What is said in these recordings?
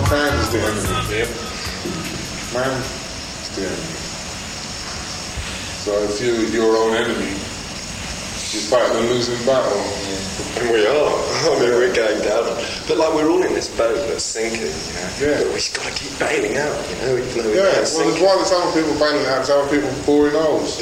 Man's the enemy. Yep. Man's the enemy. So if you're your own enemy, you're fighting a losing battle. And we are. I mean, we're going down. But like, we're all in this boat that's sinking, you know. Yeah. But we've got to keep bailing out, you know, even though Yeah, we're well, sinking. there's why there's other people bailing out, there's other people boring holes.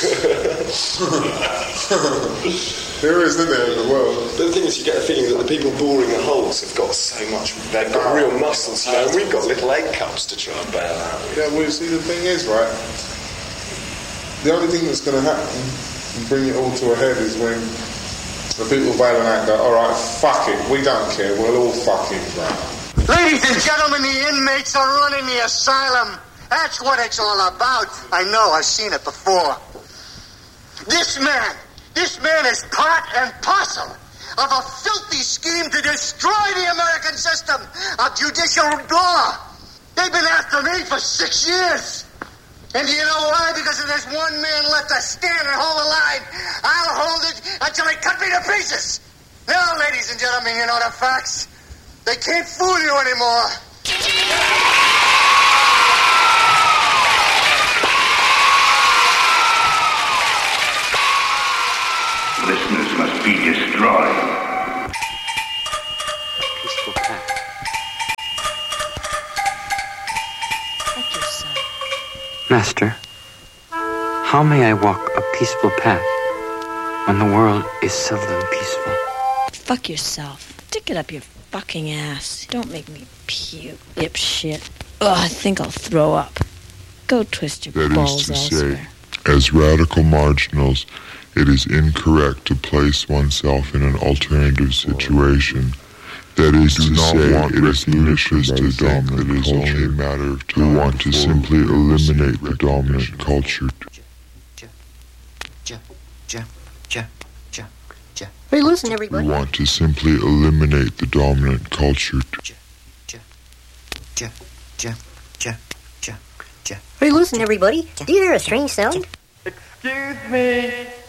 There is, isn't there, in the world? But the thing is, you get a feeling that the people boring the holes have got so much, they've got real muscles, you know, and we've got little egg cups to try and bail out. Yeah, well, you see, the thing is, right, the only thing that's going to happen and bring it all to a head is when the people bailing out go, alright, fuck it, we don't care, we'll all fucking drown. Ladies and gentlemen, the inmates are running the asylum. That's what it's all about. I know, I've seen it before. This man is part and parcel of a filthy scheme to destroy the American system of judicial law. They've been after me for 6 years. And do you know why? Because if there's one man left to stand and hold the line, I'll hold it until they cut me to pieces. Now, ladies and gentlemen, you know the facts. They can't fool you anymore. Listeners must be destroyed. Peaceful path. Fuck yourself. Master, how may I walk a peaceful path when the world is seldom peaceful? Fuck yourself. Stick it up your fucking ass. Don't make me puke, dipshit. Ugh, I think I'll throw up. Go twist your balls elsewhere. As radical marginals, it is incorrect to place oneself in an alternative situation. That is to say, it is ludicrous to think that it is only a matter of time. We want to simply eliminate the dominant culture. Hey, listen, everybody. We want to simply eliminate the dominant culture. Hey, listen, everybody. Do you hear a strange sound? Excuse me.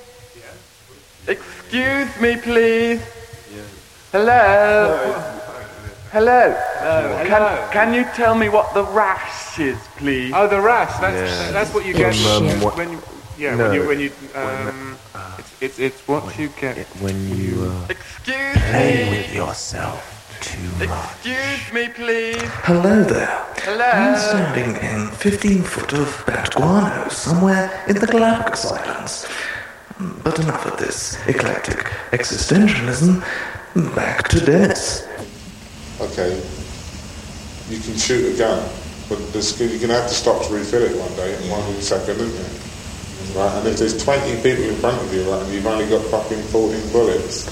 Excuse me, please. Hello. Hello. Can you tell me what the rash is, please? Oh, the rash. That's what you get when you. Yeah, when you it's what you get when you excuse play me with yourself too much. Excuse me, please. Hello there. Hello. I'm standing in 15 foot of bat guano somewhere in the Galapagos Islands. But enough of this eclectic existentialism. Back to Dennis. Okay, you can shoot a gun, but you're going to have to stop to refill it one day in 1 second, isn't it? Right, and if there's 20 people in front of you, right, and you've only got fucking 14 bullets.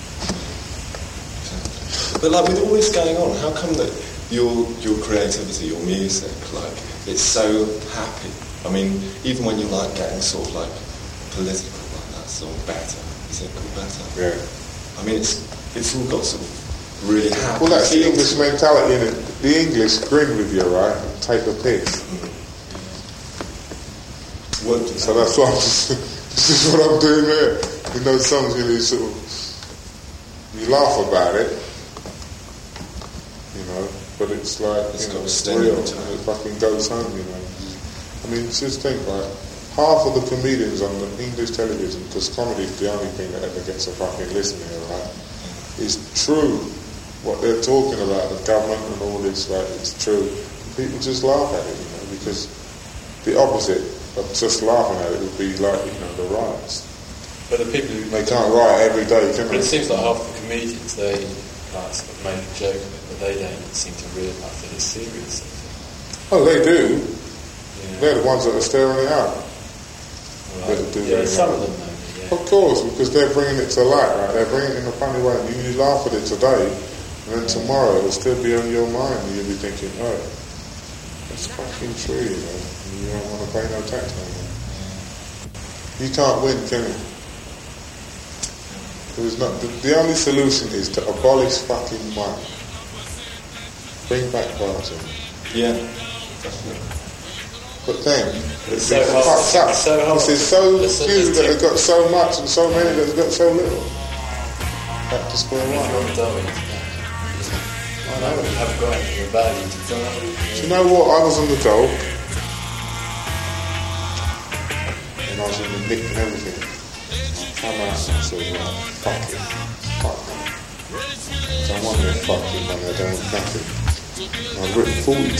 But like, with all this going on, how come that your creativity, your music, like, it's so happy? I mean, even when you're like getting sort of like political, like that song Better, is it called Better? Yeah. I mean, it's all got sort of really happy. Well, that's the English mentality, innit? The English grin with you, right, and take the piss. So that's what this is what I'm doing here. You know, songs really sort of, you laugh about it, you know, but it's like, it's real, and it fucking goes home, you know. I mean, just think, right, half of the comedians on the English television, because comedy is the only thing that ever gets a fucking listen here, right, is true. What they're talking about, the government and all this, right, it's true. People just laugh at it, you know, because the opposite of just laughing at it would be like, you know, the riots. But the people who they can't riot every day, can they? But it seems like half the comedians, they like sort of make a joke of it, but they don't seem to realise that it's serious. Oh, they do. Yeah. They're the ones that are stirring it up. Right. Yeah, some of them though. Yeah. Of course, because they're bringing it to light, right? They're bringing it in a funny way. You laugh at it today, and then tomorrow it'll still be on your mind, and you'll be thinking, oh, that's fucking true, you know. You don't want to pay no tax no more. You can't win, can you? The only solution is to abolish fucking money. Bring back barter. Yeah, definitely. But then, it's so fucked up. Because there's so few that have got so much and so many that have got so little. Back to square one. I know you haven't got anything of value to tell. Do you know what? I was on the dole. And I was in the nick and everything. I come out and I said, right, fuck it. Fuck it. So I'm on there fucking money, I don't have nothing. And I've written 42